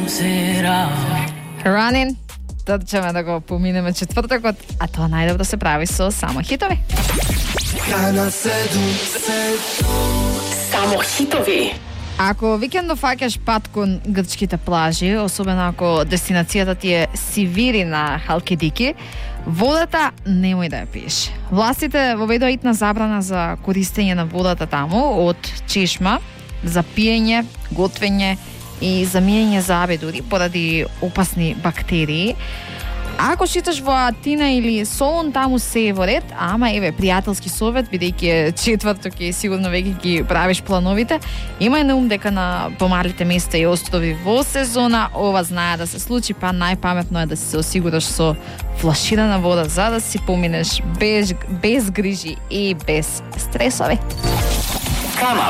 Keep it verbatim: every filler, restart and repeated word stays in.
Running. Тоа ćemo da го поминеме четвртокот, а тоа најдобро се прави со само хитови. Само хитови. Ако викендов фаќаш пат кон грчките плажи, особено ако дестинацијата ти е Сивири на Халкидики, водата немој да ја пиеш. Властите воведоа итна забрана за користење на водата таму од чешма за пиење, готвење и за миење заби дури поради опасни бактерии. А ако шиташ во Атина или Солун, таму се е во ред, ама еве пријателски совет, бидејќи е четврток и сигурно веќе ги правиш плановите, имај на ум дека на помалите места и острови во сезона ова знае да се случи, па најпаметно е да се осигураш со флаширана вода за да си поминеш без без грижи и без стресови. Канал